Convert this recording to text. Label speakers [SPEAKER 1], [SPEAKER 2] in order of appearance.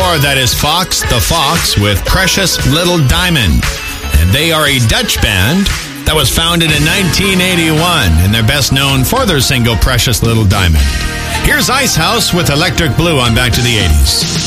[SPEAKER 1] before, that is Fox the Fox with Precious Little Diamond. And they are a Dutch band that was founded in 1981, and they're best known for their single Precious Little Diamond. Here's Icehouse with Electric Blue on Back to the 80s.